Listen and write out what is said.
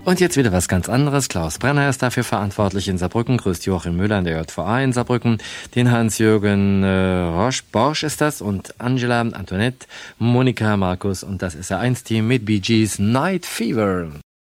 Und jetzt wieder was ganz anderes. Klaus Brenner ist dafür verantwortlich in Saarbrücken. Grüßt Joachim Müller in der JVA in Saarbrücken. Den Hans-Jürgen Borsch ist das und Angela, Antoinette, Monika, Markus und das ist ja 1 Team mit Bee Gees Night Fever.